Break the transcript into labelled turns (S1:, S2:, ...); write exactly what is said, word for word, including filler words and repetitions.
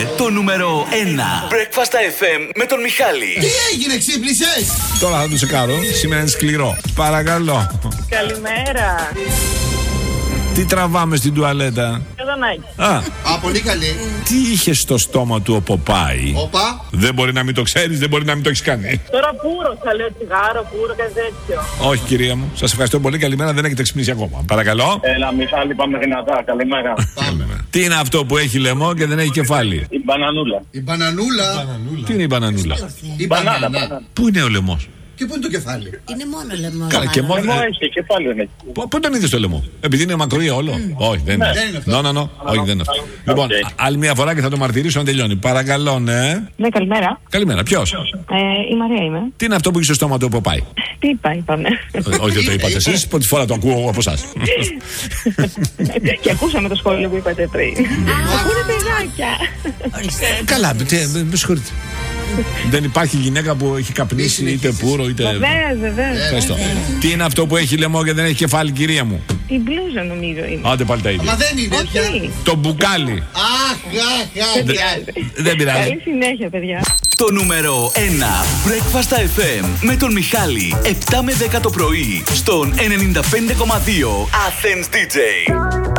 S1: Το νούμερο ένα Breakfast εφ εμ με τον Μιχάλη.
S2: Τι έγινε, ξύπνησες?
S3: Τώρα θα το τσεκάρω. Σήμερα είναι σκληρό. Παρακαλώ.
S4: Καλημέρα.
S3: Τι τραβάμε στην τουαλέτα?
S4: Καζανάκι.
S3: Α,
S2: Α, πολύ καλή.
S3: τι είχε στο στόμα του ο Ποπάι?
S2: Όπα.
S3: Δεν μπορεί να μην το ξέρεις, δεν μπορεί να μην το έχεις κάνει.
S4: Τώρα πούρο θα λέω, τσιγάρο, πούρο, κάτι τέτοιο.
S3: Όχι, κυρία μου. Σας ευχαριστώ πολύ. Καλημέρα. Δεν έχετε ξυπνήσει ακόμα. Παρακαλώ.
S5: Έλα, Μιχάλη, πάμε δυνατά. Καλημέρα.
S3: Καλημέρα. Τι είναι αυτό που έχει λαιμό και δεν έχει κεφάλι?
S5: Η μπανανούλα.
S2: Η μπανανούλα.
S3: Τι είναι η μπανανούλα?
S2: Η
S5: Μπανάνα,
S2: μπανάνα.
S5: μπανάνα.
S3: Πού είναι ο λαιμός?
S2: Και πού είναι το κεφάλι?
S6: Είναι μόνο λαιμό.
S3: Καλά, και μόνο.
S5: Εγώ έχει και πάλι δεν έχει.
S3: Πού πού τον είδες το λαιμό? Επειδή είναι μακρύ όλο. Όχι, δεν είναι.
S2: Δεν είναι αυτό.
S3: Νο, νο, νο. Όχι, δεν είναι αυτό. Λοιπόν,
S5: Οκ.
S3: α- άλλη μια φορά και θα το μαρτυρήσω να τελειώνει. Παρακαλώ, ναι.
S4: Ναι, καλημέρα.
S3: Καλημέρα. Ποιος?
S4: Ε, η Μαρία είμαι.
S3: Τι είναι αυτό που έχει στο στόμα του ο Ποπάι?
S4: Τι είπα, είπαμε.
S3: Ε, Όχι, δεν το είπατε εσείς. Πρώτη φορά το ακούω από εσάς.
S4: Και ακούσαμε το σχόλιο που είπατε πριν. Ακούνε παιδάκια.
S3: Καλά, τε- με με συγχωρείτε. Δεν υπάρχει γυναίκα που έχει καπνίσει είτε πουρο είτε.
S4: Βεβαίως, βεβαίως.
S3: Ευχαριστώ. Τι είναι αυτό που έχει λαιμό και δεν έχει κεφάλι, κυρία μου?
S4: Η μπλούζα νομίζω είναι.
S3: Άντε πάλι τα ίδια.
S2: Μα δεν είναι πια.
S4: Όχι.
S3: Το μπουκάλι.
S2: Αχ, αχ, αχ.
S4: Δεν πειράζει.
S3: Δεν πειράζει.
S4: Καλή συνέχεια, παιδιά.
S1: Το νούμερο ένα Breakfast εφ εμ με τον Μιχάλη. επτά με δέκα το πρωί στον ενενήντα πέντε κόμμα δύο Athens ντι τζέι.